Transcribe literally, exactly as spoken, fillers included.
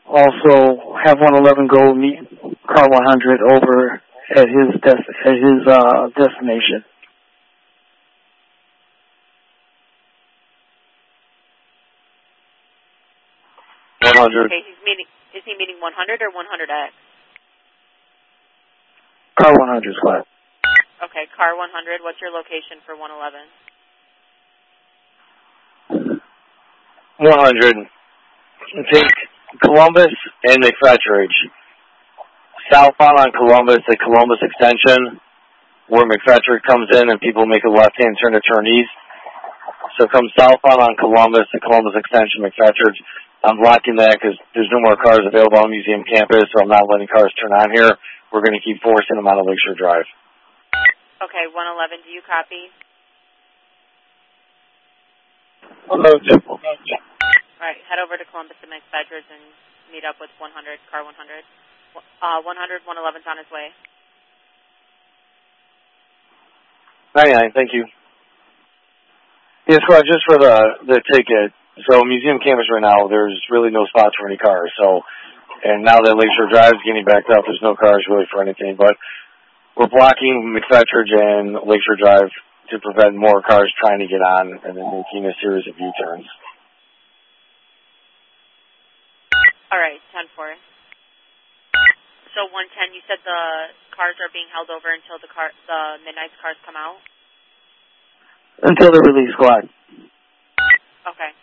also have one eleven go meet car one hundred over at his des- at his uh, destination. one hundred. Okay, he's meeting. Is he meeting one hundred or one hundred X? Car one hundred, flat. Okay, car one hundred. What's your location for one eleven? one hundred. Take Columbus and McFetridge. Southbound on Columbus at Columbus Extension, where McFetridge comes in and people make a left-hand turn to turn east. So come southbound on Columbus at Columbus Extension, McFetridge. I'm blocking that because there's no more cars available on Museum Campus, so I'm not letting cars turn on here. We're going to keep forcing them out of Lakeshore Drive. Okay, one eleven, do you copy? Hello, Jim. All right, head over to Columbus and McFetridge and meet up with one hundred, car one hundred. Uh, one hundred, one eleven's on his way. ninety-nine, thank you. Yes, well, just for the the ticket. So Museum Campus right now, there's really no spots for any cars. So, and now that Lakeshore Drive is getting backed up, there's no cars really for anything. But we're blocking McFetridge and Lakeshore Drive to prevent more cars trying to get on and then making a series of U-turns. All right, ten four. So one ten, you said the cars are being held over until the car, the Midnight's cars come out? Until the release squad. Okay.